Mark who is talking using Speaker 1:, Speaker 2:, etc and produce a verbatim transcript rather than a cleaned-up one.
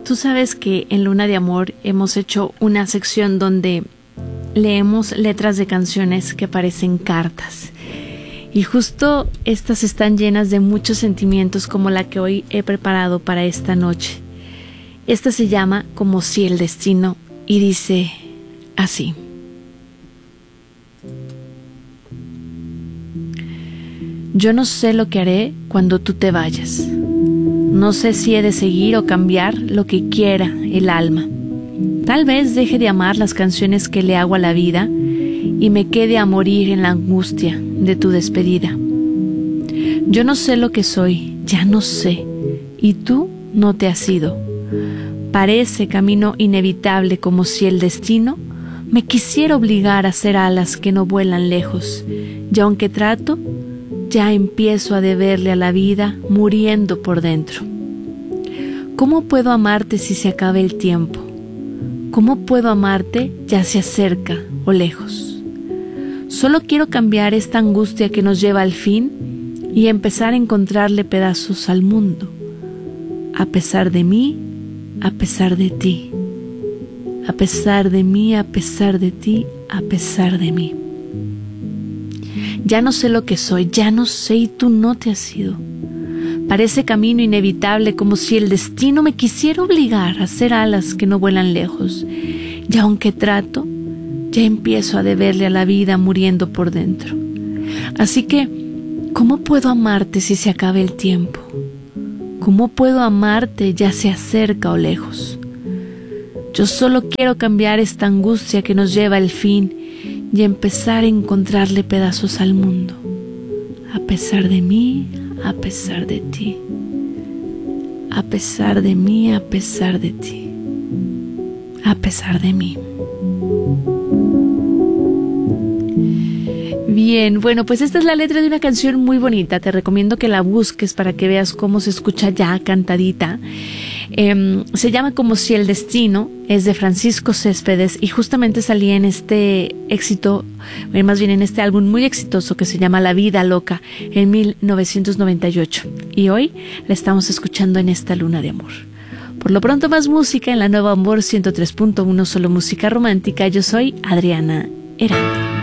Speaker 1: Tú sabes que en Luna de Amor hemos hecho una sección donde leemos letras de canciones que parecen cartas. Y justo estas están llenas de muchos sentimientos como la que hoy he preparado para esta noche. Esta se llama Como si el destino y dice así. Yo no sé lo que haré cuando tú te vayas. No sé si he de seguir o cambiar lo que quiera el alma. Tal vez deje de amar las canciones que le hago a la vida y me quede a morir en la angustia de tu despedida. Yo no sé lo que soy, ya no sé, y tú no te has ido. Parece camino inevitable como si el destino me quisiera obligar a hacer alas que no vuelan lejos, y aunque trato, ya empiezo a deberle a la vida muriendo por dentro. ¿Cómo puedo amarte si se acaba el tiempo? ¿Cómo puedo amarte ya sea cerca o lejos? Solo quiero cambiar esta angustia que nos lleva al fin y empezar a encontrarle pedazos al mundo. A pesar de mí, a pesar de ti. A pesar de mí, a pesar de ti, a pesar de mí. Ya no sé lo que soy, ya no sé y tú no te has ido. Parece camino inevitable como si el destino me quisiera obligar a hacer alas que no vuelan lejos. Y aunque trato, ya empiezo a deberle a la vida muriendo por dentro. Así que, ¿cómo puedo amarte si se acaba el tiempo? ¿Cómo puedo amarte ya sea cerca o lejos? Yo solo quiero cambiar esta angustia que nos lleva al fin y empezar a encontrarle pedazos al mundo. A pesar de mí, a pesar de ti. A pesar de mí, a pesar de ti. A pesar de mí. Bien, bueno, pues esta es la letra de una canción muy bonita. Te recomiendo que la busques para que veas cómo se escucha ya cantadita. Eh, se llama Como si el destino, es de Francisco Céspedes y justamente salía en este éxito, eh, más bien en este álbum muy exitoso que se llama La Vida Loca en mil novecientos noventa y ocho. Y hoy la estamos escuchando en esta Luna de Amor. Por lo pronto, más música en la Nueva Amor ciento tres punto uno, solo música romántica. Yo soy Adriana Herán.